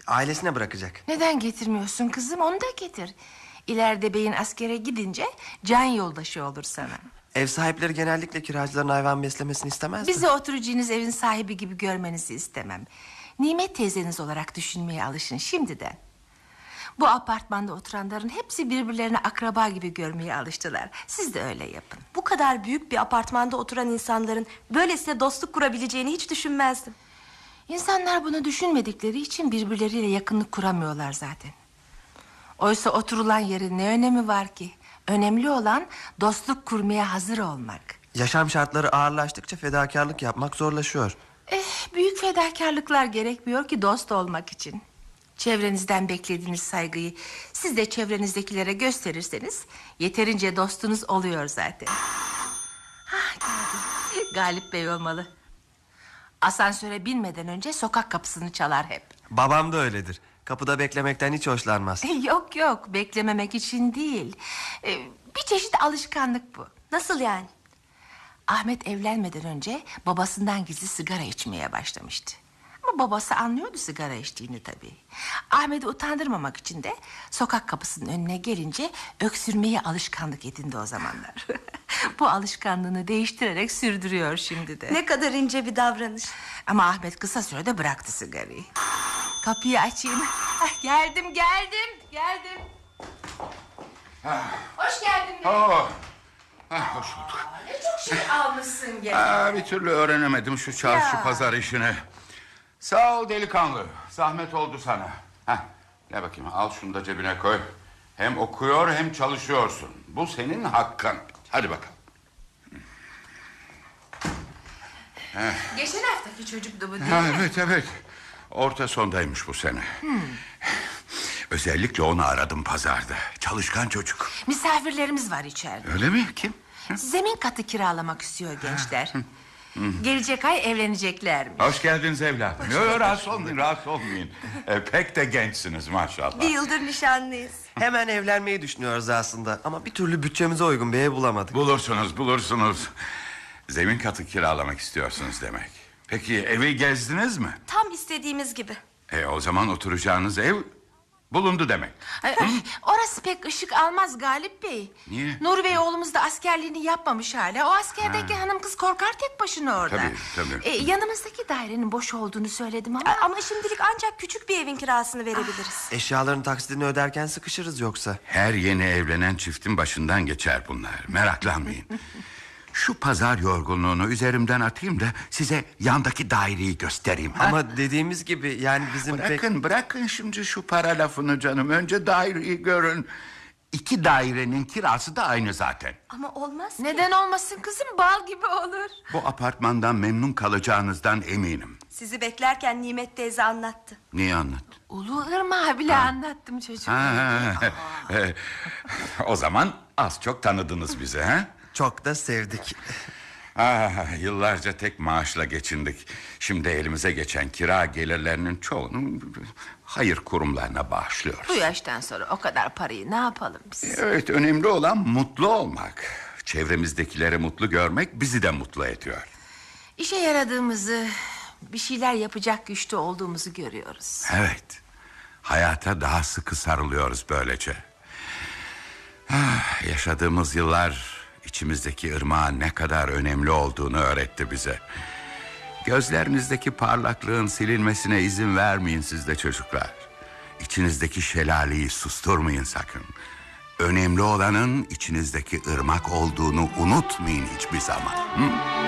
Ailesine bırakacak. Neden getirmiyorsun kızım? Onu da getir. İleride beyin askere gidince can yoldaşı olur sana. Ev sahipleri genellikle kiracıların hayvan beslemesini istemez mi? Bizi oturucunuz evin sahibi gibi görmenizi istemem. Nimet teyzeniz olarak düşünmeye alışın şimdiden. Bu apartmanda oturanların hepsi birbirlerine akraba gibi görmeye alıştılar. Siz de öyle yapın. Bu kadar büyük bir apartmanda oturan insanların böylesine dostluk kurabileceğini hiç düşünmezdim. İnsanlar bunu düşünmedikleri için birbirleriyle yakınlık kuramıyorlar zaten. Oysa oturulan yerin ne önemi var ki? Önemli olan dostluk kurmaya hazır olmak. Yaşam şartları ağırlaştıkça fedakarlık yapmak zorlaşıyor. Büyük fedakarlıklar gerekmiyor ki dost olmak için. Çevrenizden beklediğiniz saygıyı siz de çevrenizdekilere gösterirseniz yeterince dostunuz oluyor zaten. Geldi. Galip Bey olmalı. Asansöre binmeden önce sokak kapısını çalar hep. Babam da öyledir. Kapıda beklemekten hiç hoşlanmaz. Yok beklememek için değil. Bir çeşit alışkanlık bu. Nasıl yani? Ahmet evlenmeden önce babasından gizli sigara içmeye başlamıştı. Ama babası anlıyordu sigara içtiğini tabii. Ahmet'i utandırmamak için de sokak kapısının önüne gelince öksürmeyi alışkanlık edindi o zamanlar. Bu alışkanlığını değiştirerek sürdürüyor şimdi de. Ne kadar ince bir davranış. Ama Ahmet kısa sürede bıraktı sigarayı. Kapıyı açayım. Geldim. Hoş geldin. Hoş bulduk. Ne çok şey almışsın gene. Bir türlü öğrenemedim şu çarşı pazar işini. Sağ ol delikanlı. Zahmet oldu sana. Gel bakayım, al şunu da cebine koy. Hem okuyor hem çalışıyorsun. Bu senin hakkın. Hadi bakalım. Geçen haftaki çocuktu bu değil mi? Evet. Orta sondaymış bu sene. Özellikle onu aradım pazarda. Çalışkan çocuk. Misafirlerimiz var içeride. Öyle mi? Kim? Zemin katı kiralamak istiyor gençler. Gelecek ay evleneceklermiş. Hoş geldiniz evladım. Yok, rahatsız olmayın. Pek de gençsiniz maşallah. Bir yıldır nişanlıyız. Hemen evlenmeyi düşünüyoruz aslında. Ama bir türlü bütçemize uygun bir ev bulamadık. Bulursunuz. Zemin katı kiralamak istiyorsunuz demek. Peki evi gezdiniz mi? Tam istediğimiz gibi. O zaman oturacağınız ev bulundu demek. Orası pek ışık almaz Galip Bey. Niye? Nuri Bey oğlumuz da askerliğini yapmamış hala. O askerdeki hanım kız korkar tek başına orada. Tabii. Yanımızdaki dairenin boş olduğunu söyledim ama... Ama şimdilik ancak küçük bir evin kirasını verebiliriz. Eşyaların taksidini öderken sıkışırız yoksa. Her yeni evlenen çiftin başından geçer bunlar. Meraklanmayın. Şu pazar yorgunluğunu üzerimden atayım da size yandaki daireyi göstereyim. Ama dediğimiz gibi yani bizim Bırakın şimdi şu para lafını canım. Önce daireyi görün. 2 dairenin kirası da aynı zaten. Ama olmaz ki. Neden olmasın kızım, bal gibi olur. Bu apartmandan memnun kalacağınızdan eminim. Sizi beklerken Nimet teyze anlattı. Niye anlattın? Ulu Irmak'a bile anlattım çocuğum. O zaman az çok tanıdınız bizi, ha? çok da sevdik. Yıllarca tek maaşla geçindik. Şimdi elimize geçen kira gelirlerinin çoğunu hayır kurumlarına bağışlıyoruz. Bu yaştan sonra o kadar parayı ne yapalım biz? Evet, önemli olan mutlu olmak. Çevremizdekileri mutlu görmek bizi de mutlu ediyor. İşe yaradığımızı, bir şeyler yapacak güçte olduğumuzu görüyoruz. Evet, hayata daha sıkı sarılıyoruz böylece. Yaşadığımız yıllar içimizdeki ırmağın ne kadar önemli olduğunu öğretti bize. Gözlerinizdeki parlaklığın silinmesine izin vermeyin siz de çocuklar. İçinizdeki şelaleyi susturmayın sakın. Önemli olanın içinizdeki ırmak olduğunu unutmayın hiçbir zaman.